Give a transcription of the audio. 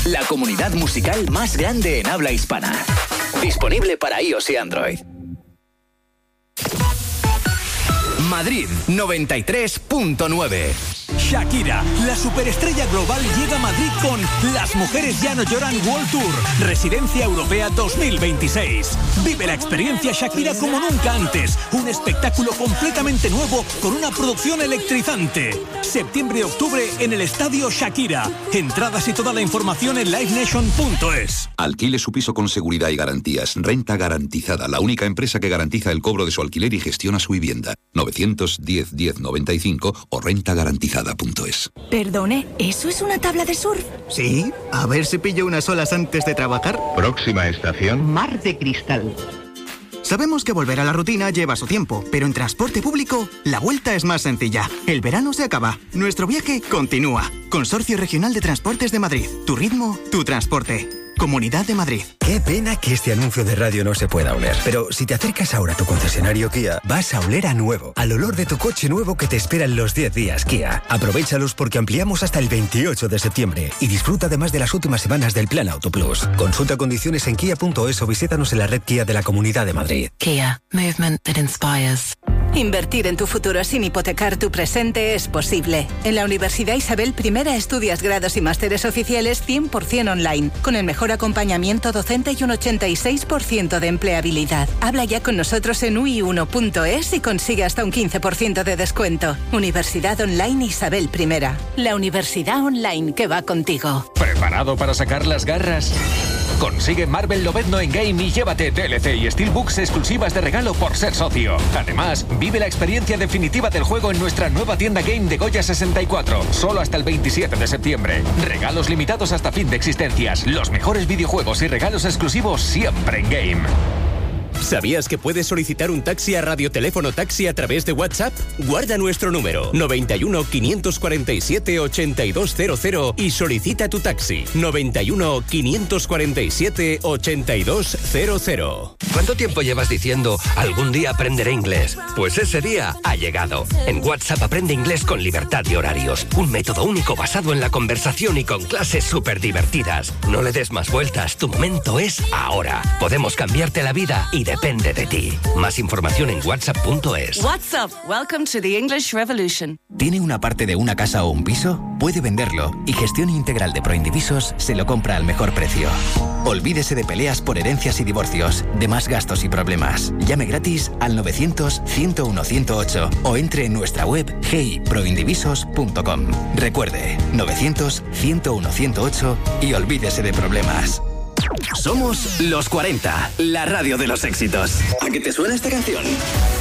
la comunidad musical más grande en habla hispana. Disponible para iOS y Android. Madrid 93.9. Shakira, la superestrella global, llega a Madrid con Las Mujeres Ya No Lloran World Tour, Residencia Europea 2026. Vive la experiencia Shakira como nunca antes. Un espectáculo completamente nuevo con una producción electrizante. Septiembre y octubre en el Estadio Shakira. Entradas y toda la información en livenation.es. Alquile su piso con seguridad y garantías. Renta Garantizada, la única empresa que garantiza el cobro de su alquiler y gestiona su vivienda. 910 1095 o rentagarantizada.es. Perdone, ¿eso es una tabla de surf? Sí, a ver si pillo unas olas antes de trabajar. Próxima estación, Mar de Cristal. Sabemos que volver a la rutina lleva su tiempo, pero en transporte público la vuelta es más sencilla. El verano se acaba, nuestro viaje continúa. Consorcio Regional de Transportes de Madrid. Tu ritmo, tu transporte. Comunidad de Madrid. Qué pena que este anuncio de radio no se pueda oler. Pero si te acercas ahora a tu concesionario Kia, vas a oler a nuevo. Al olor de tu coche nuevo que te espera en los 10 días Kia. Aprovéchalos porque ampliamos hasta el 28 de septiembre. Y disfruta además de las últimas semanas del Plan Auto Plus. Consulta condiciones en kia.es o visítanos en la red Kia de la Comunidad de Madrid. Kia. Movement that inspires. Invertir en tu futuro sin hipotecar tu presente es posible. En la Universidad Isabel I estudias grados y másteres oficiales 100% online, con el mejor acompañamiento docente y un 86% de empleabilidad. Habla ya con nosotros en ui1.es y consigue hasta un 15% de descuento. Universidad Online Isabel I. La universidad online que va contigo. ¿Preparado para sacar las garras? Consigue Marvel Lobezno en Game y llévate DLC y Steelbooks exclusivas de regalo por ser socio. Además, vive la experiencia definitiva del juego en nuestra nueva tienda Game de Goya 64, solo hasta el 27 de septiembre. Regalos limitados hasta fin de existencias. Los mejores videojuegos y regalos exclusivos siempre en Game. ¿Sabías que puedes solicitar un taxi a Radioteléfono Taxi a través de WhatsApp? Guarda nuestro número 91 547 8200 y solicita tu taxi 91 547 8200. ¿Cuánto tiempo llevas diciendo algún día aprenderé inglés? Pues ese día ha llegado. En WhatsApp aprende inglés con libertad de horarios. Un método único basado en la conversación y con clases súper divertidas. No le des más vueltas, tu momento es ahora. Podemos cambiarte la vida y depende de ti. Más información en whatsapp.es. WhatsApp, welcome to the English Revolution. ¿Tiene una parte de una casa o un piso? Puede venderlo y Gestión Integral de Proindivisos se lo compra al mejor precio. Olvídese de peleas por herencias y divorcios, de más gastos y problemas. Llame gratis al 900-101-108 o entre en nuestra web heyproindivisos.com. Recuerde, 900-101-108 y olvídese de problemas. Somos Los 40, la radio de los éxitos. ¿A qué te suena esta canción?